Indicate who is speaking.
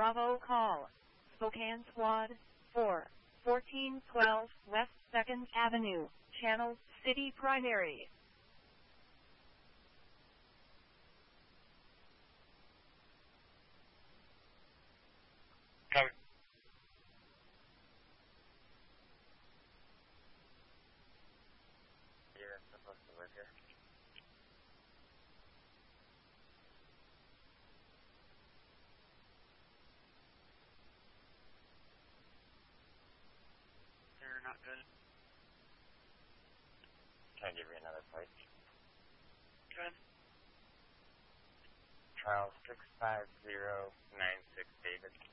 Speaker 1: Bravo call. Spokane Squad 4, 1412 West 2nd Avenue, Channel City Primary.
Speaker 2: Come. You're supposed to live here.
Speaker 3: They're not good.
Speaker 2: Can I give you another place?
Speaker 3: Good.
Speaker 2: Charles 65096 David.